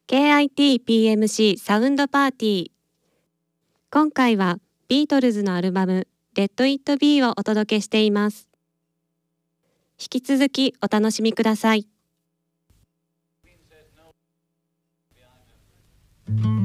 KIT-PMC サウンドパーティー。今回はビートルズのアルバム Let It Be をお届けしています。引き続きお楽しみください。